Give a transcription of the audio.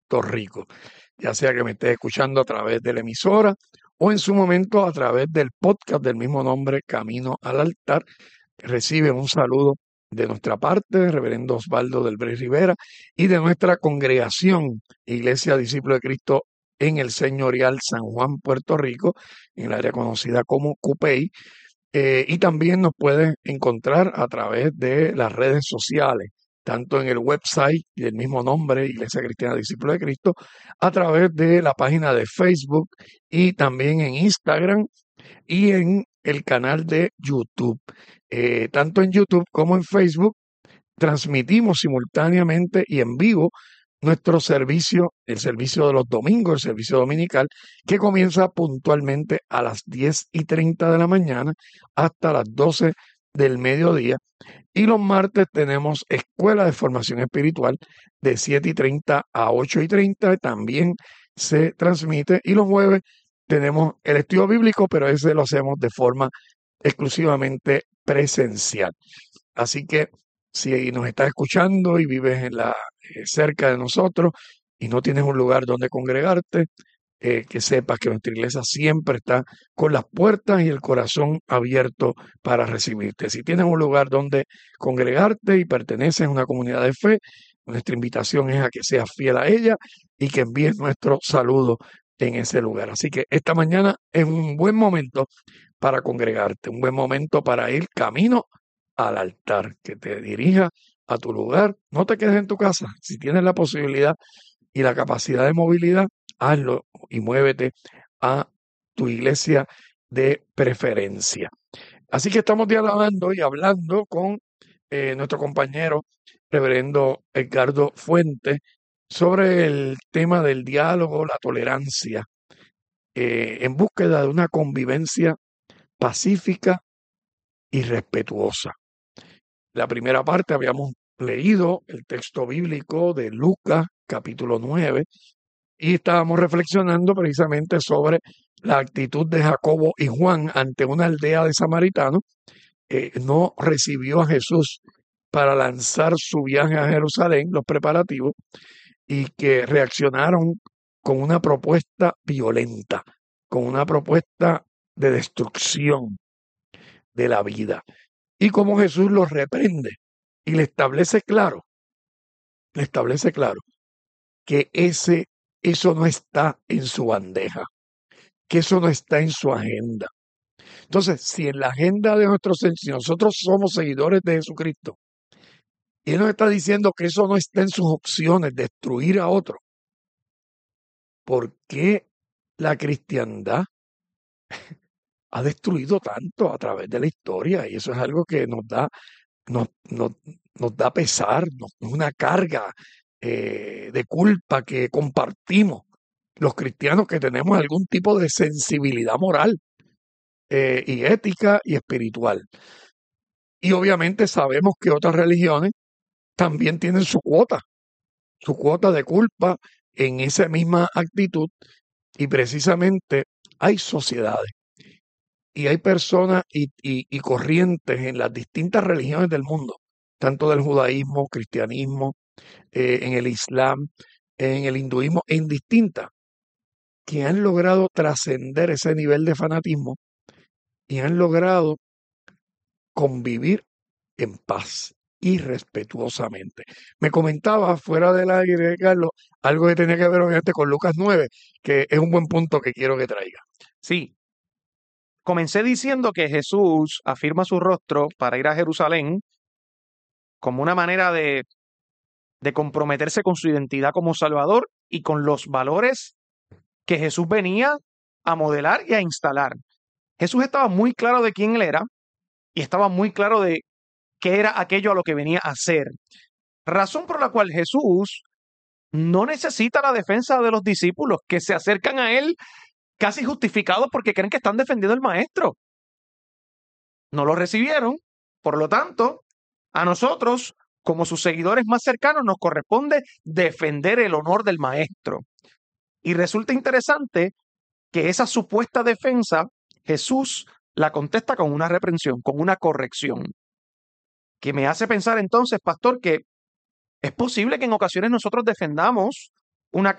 Puerto Rico, ya sea que me estés escuchando a través de la emisora o en su momento a través del podcast del mismo nombre, Camino al Altar. Recibe un saludo de nuestra parte, Reverendo Osvaldo del Bres Rivera, y de nuestra congregación, Iglesia Discípulo de Cristo en el Señorial San Juan, Puerto Rico, en el área conocida como Cupey. Y también nos pueden encontrar a través de las redes sociales, tanto en el website del mismo nombre, Iglesia Cristiana Discípulo de Cristo, a través de la página de Facebook y también en Instagram y en el canal de YouTube. Tanto en YouTube como en Facebook transmitimos simultáneamente y en vivo nuestro servicio, el servicio de los domingos, el servicio dominical, que comienza puntualmente a las 10:30 de la mañana hasta las 12 del mediodía. Y los martes tenemos escuela de formación espiritual de 7:30 a 8:30, también se transmite. Y los jueves tenemos el estudio bíblico, pero ese lo hacemos de forma exclusivamente presencial. Así que si nos estás escuchando y vives cerca de nosotros y no tienes un lugar donde congregarte, que sepas que nuestra iglesia siempre está con las puertas y el corazón abierto para recibirte. Si tienes un lugar donde congregarte y perteneces a una comunidad de fe, nuestra invitación es a que seas fiel a ella y que envíes nuestro saludo en ese lugar. Así que esta mañana es un buen momento para congregarte, un buen momento para ir camino al altar, que te dirija a tu lugar. No te quedes en tu casa. Si tienes la posibilidad y la capacidad de movilidad, hazlo y muévete a tu iglesia de preferencia. Así que estamos dialogando y hablando con nuestro compañero, reverendo Edgardo Fuentes, sobre el tema del diálogo, la tolerancia, en búsqueda de una convivencia pacífica y respetuosa. La primera parte habíamos leído el texto bíblico de Lucas, capítulo 9, y estábamos reflexionando precisamente sobre la actitud de Jacobo y Juan ante una aldea de samaritanos. No recibió a Jesús para lanzar su viaje a Jerusalén, los preparativos, y que reaccionaron con una propuesta violenta, con una propuesta de destrucción de la vida. Y como Jesús los reprende y le establece claro que eso no está en su bandeja, que eso no está en su agenda. Entonces, si en la agenda de si nosotros somos seguidores de Jesucristo, y Él nos está diciendo que eso no está en sus opciones, destruir a otro, ¿por qué la cristiandad ha destruido tanto a través de la historia? Y eso es algo que nos, nos, nos da pesar, es una carga de culpa que compartimos los cristianos que tenemos algún tipo de sensibilidad moral y ética y espiritual. Y obviamente sabemos que otras religiones también tienen su cuota de culpa en esa misma actitud, y precisamente hay sociedades y hay personas y corrientes en las distintas religiones del mundo, tanto del judaísmo, cristianismo, en el islam, en el hinduismo, en distintas, que han logrado trascender ese nivel de fanatismo y han logrado convivir en paz y respetuosamente. Me comentaba fuera del aire, Carlos, algo que tenía que ver obviamente con Lucas 9, que es un buen punto que quiero que traiga. Sí, comencé diciendo que Jesús afirma su rostro para ir a Jerusalén como una manera de comprometerse con su identidad como Salvador y con los valores que Jesús venía a modelar y a instalar. Jesús estaba muy claro de quién él era y estaba muy claro de qué era aquello a lo que venía a hacer. Razón por la cual Jesús no necesita la defensa de los discípulos que se acercan a él casi justificados porque creen que están defendiendo al maestro. No lo recibieron, por lo tanto, a nosotros, como sus seguidores más cercanos, nos corresponde defender el honor del maestro. Y resulta interesante que esa supuesta defensa, Jesús la contesta con una reprensión, con una corrección, que me hace pensar entonces, pastor, que es posible que en ocasiones nosotros defendamos una